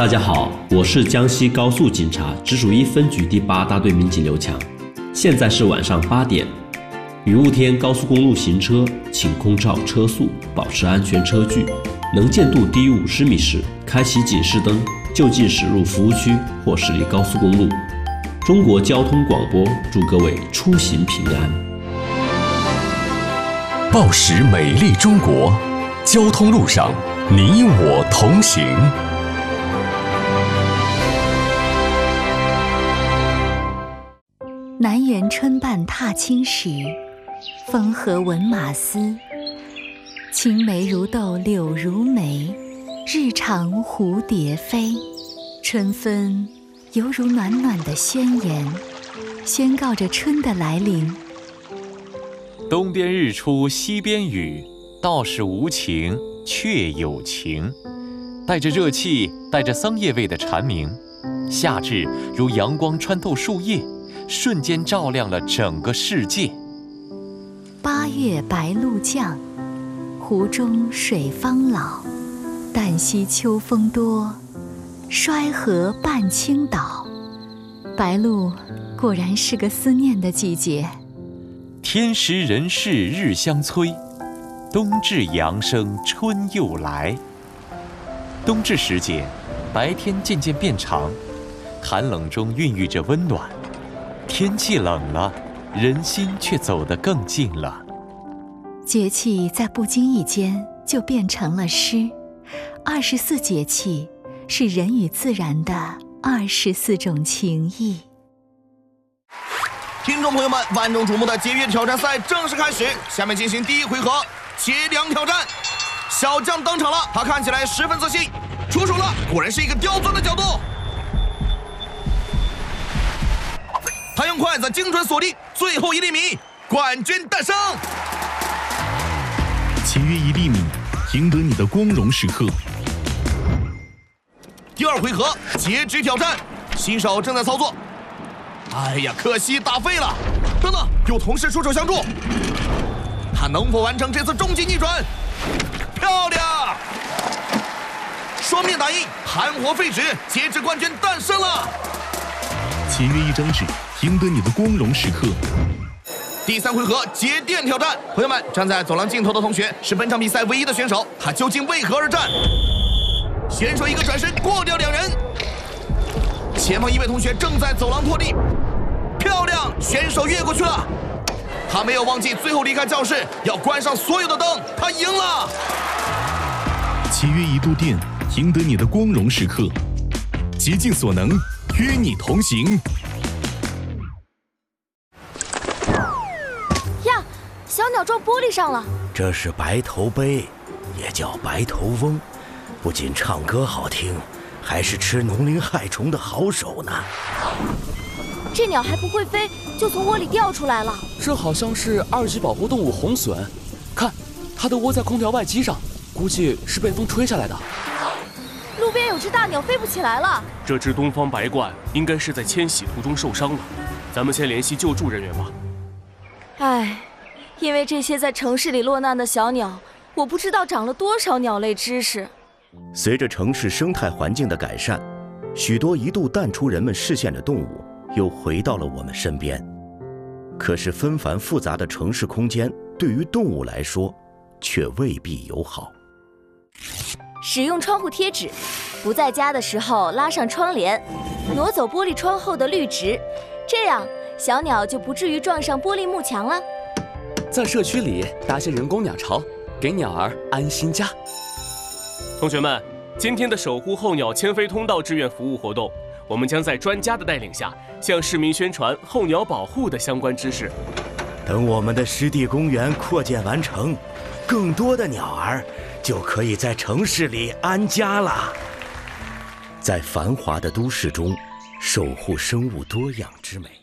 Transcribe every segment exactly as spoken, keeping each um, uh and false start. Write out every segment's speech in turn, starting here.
大家好，我是江西高速警察直属一分局第八大队民警刘强。现在是晚上八点，雨雾天高速公路行车，请空照车速，保持安全车距。能见度低于五十米时，开启警示灯，就近驶入服务区或驶离高速公路。中国交通广播祝各位出行平安。 报时美丽中国，交通路上你我同行。 南园春半踏青时，风和闻马嘶。青梅如豆柳如眉，日长蝴蝶飞。春分犹如暖暖的宣言，宣告着春的来临。 东边日出西边雨，道是无晴却有晴。带着热气带着桑叶味的蝉鸣，夏至如阳光穿透树叶，瞬间照亮了整个世界。 八月白露降，湖中水方老。旦夕秋风多，衰河半倾倒。白露果然是个思念的季节。 天时人事日相催，冬至阳生春又来。冬至时节，白天渐渐变长，寒冷中孕育着温暖。天气冷了，人心却走得更近了。 节气在不经意间就变成了诗。二十四节气是人与自然的二十四种情谊。 听众朋友们，万众瞩目的节约挑战赛正式开始，下面进行第一回合节粮挑战。小将登场了，他看起来十分自信，出手了，果然是一个刁钻的角度。他用筷子精准锁定最后一粒米，冠军诞生。 节约一粒米，赢得你的光荣时刻。 第二回合截止挑战，新手正在操作。哎呀，可惜打废了！等等，有同事出手相助，他能否完成这次终极逆转？漂亮！双面打印，含活废纸，截止冠军诞生了。 节约一张纸，赢得你的光荣时刻。 第三回合节电挑战，朋友们，站在走廊尽头的同学是本场比赛唯一的选手，他究竟为何而战？选手一个转身过掉两人，前方一位同学正在走廊拖地，漂亮，选手越过去了。他没有忘记最后离开教室要关上所有的灯，他赢了。 节约一度电，赢得你的光荣时刻。竭尽所能，约你同行。 呀，小鸟撞玻璃上了。 这是白头鹎，也叫白头翁，不仅唱歌好听，还是吃农林害虫的好手呢。 这鸟还不会飞，就从窝里掉出来了。 这好像是二级保护动物红隼，看，它的窝在空调外机上，估计是被风吹下来的。 路边有只大鸟飞不起来了。 这只东方白鹳应该是在迁徙途中受伤了，咱们先联系救助人员吧。 唉，因为这些在城市里落难的小鸟，我不知道长了多少鸟类知识。 随着城市生态环境的改善，许多一度淡出人们视线的动物又回到了我们身边。可是纷繁复杂的城市空间对于动物来说却未必友好。 使用窗户贴纸，不在家的时候拉上窗帘，挪走玻璃窗后的绿植，这样小鸟就不至于撞上玻璃幕墙了。 在社区里搭些人工鸟巢，给鸟儿安心家。 同学们，今天的守护候鸟迁飞通道志愿服务活动，我们将在专家的带领下，向市民宣传候鸟保护的相关知识。 等我们的湿地公园扩建完成，更多的鸟儿就可以在城市里安家了。在繁华的都市中，守护生物多样之美。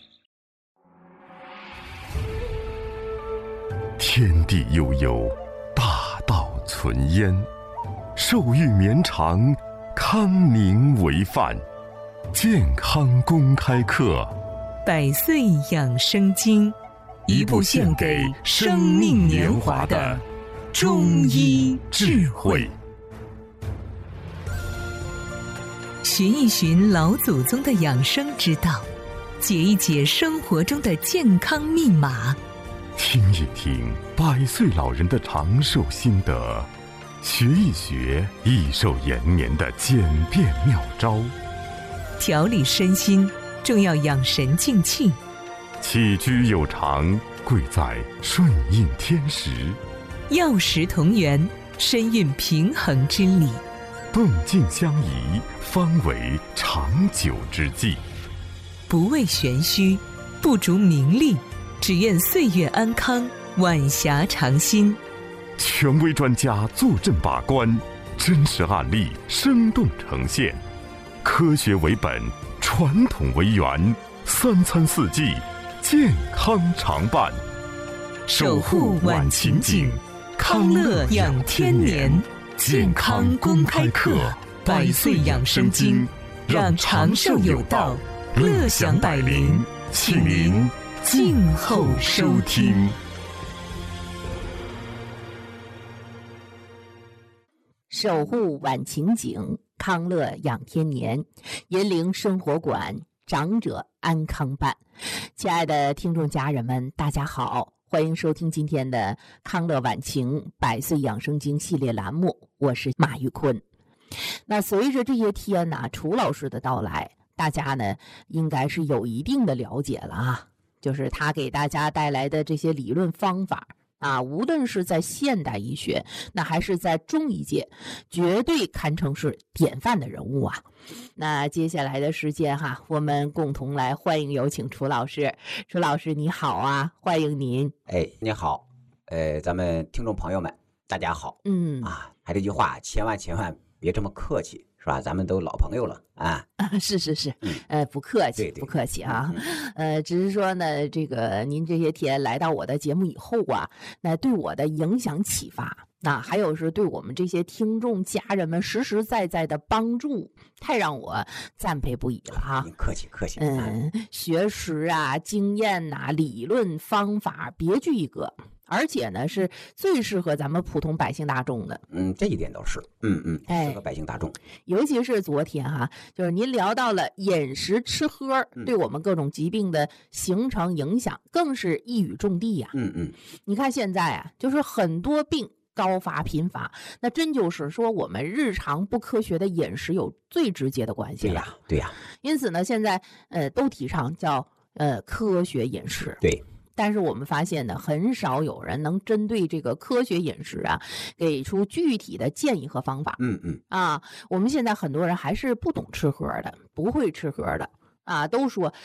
天地悠悠，大道存焉。寿育绵长，康宁为范。健康公开课， 百岁养生经， 一部献给生命年华的中医智慧。 寻一寻老祖宗的养生之道，解一解生活中的健康密码， 听一听百岁老人的长寿心得，学一学益寿延年的简便妙招， 调理身心重要养神静气， 起居有常贵在顺应天时， 药食同源深蕴平衡之理， 动静相宜方为长久之计。 不为玄虚，不逐名利，只愿岁月安康，晚霞长新。 权威专家坐镇把关，真实案例生动呈现，科学为本，传统为源，三餐四季健康常伴。 守护晚晴景，康乐养天年，健康公开课，百岁养生经，让长寿有道，乐享百龄，请您静候收听。 守护晚晴景，康乐养天年，银陵生活馆，长者安康办。亲爱的听众家人们，大家好，欢迎收听今天的康乐晚晴百岁养生经系列栏目，我是马玉坤。那随着这些天呢，楚老师的到来，大家呢应该是有一定的了解了啊，就是他给大家带来的这些理论方法啊，无论是在现代医学，那还是在中医界，绝对堪称是典范的人物啊。那接下来的时间哈，我们共同来欢迎有请楚老师。楚老师你好啊，欢迎您。 哎，你好，呃，咱们听众朋友们，大家好。嗯啊，还这句话，千万千万别这么客气，是吧？咱们都老朋友了啊。 啊，是是是，嗯、呃，不客气，对对不客气啊。嗯、呃，只是说呢，这个您这些天来到我的节目以后啊，那对我的影响启发，那还有是对我们这些听众家人们实实在在的帮助，太让我赞佩不已了哈。 客气客气。 嗯，学识啊，经验呐、啊，理论方法别具一格。而且呢，是最适合咱们普通百姓大众的。 嗯，这一点倒是，嗯嗯，适合百姓大众。 尤其是昨天哈，就是您聊到了饮食吃喝对我们各种疾病的形成影响，更是一语中的呀。 嗯嗯， 你看现在啊，就是很多病高发频发，那真就是说我们日常不科学的饮食有最直接的关系了。 对呀，对呀。 因此呢，现在呃都提倡叫呃科学饮食。 对。 但是我们发现呢，很少有人能针对这个科学饮食啊，给出具体的建议和方法。 嗯嗯啊，我们现在很多人还是不懂吃喝的，不会吃喝的啊，都说